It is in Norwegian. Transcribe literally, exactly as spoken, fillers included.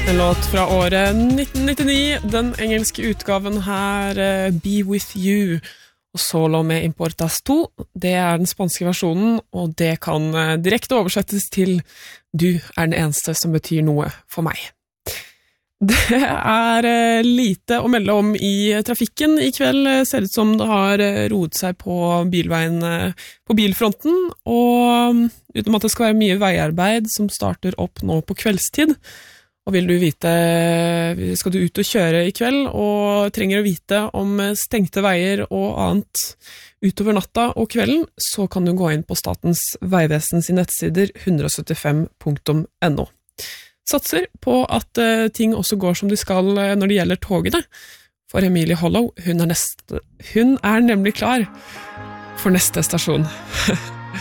En låt fra året nitten nittini, den engelske utgaven her, Be With You, og Solo med Importas to, det er den spanske versjonen, og det kan direkte oversettes til Du er den eneste som betyr noe for meg. Det er lite å melde om i trafikken. I kveld ser det ut som det har roet seg på bilveien på bilfronten, og utenom at det skal være mye veiarbeid som starter opp nå på kveldstid. Og vil du vite, skal du ut og kjøre i kveld, og trenger å vite om stengte veier og annet utover natta og kvelden, så kan du gå inn på Statens Vegvesens nettsider hundre syttifem punktum no. Satser på at ting også går som de skal når det gjelder togene. For Emilie Hollow, hun er, neste, hun er nemlig klar for neste stasjon.